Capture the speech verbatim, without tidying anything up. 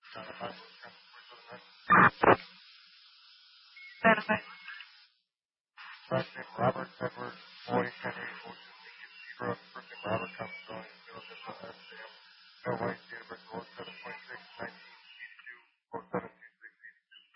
Perfecto. Last name Robert Edward Boyd Henry Ocean Beacon Zero. First name Robert Thomas Jones Zero Zero S M. No White